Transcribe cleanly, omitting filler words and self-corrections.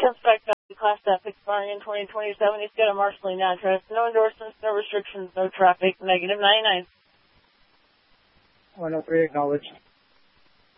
Spec Class F expiring in 2027. He's got a marshalling address. No endorsements, no restrictions, no traffic. -99. 103 acknowledged.